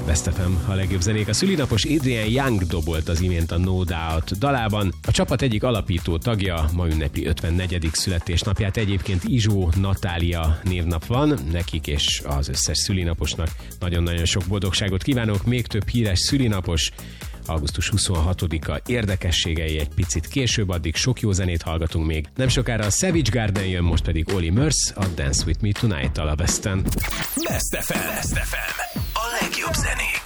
Best FM, a legjobb zenék. A szülinapos Adrian Young dobolt az imént a No Doubt dalában. A csapat egyik alapító tagja ma ünnepi 54. születésnapját. Egyébként Izsó Natália névnap van, nekik és az összes szülinaposnak nagyon-nagyon sok boldogságot kívánok. Még több híres szülinapos. Augusztus 26-a érdekességei egy picit később, addig sok jó zenét hallgatunk még. Nem sokára a Savage Garden jön, most pedig Olly Murs a Dance With Me Tonight-tal a Besten. Best FM. A legjobb zenék.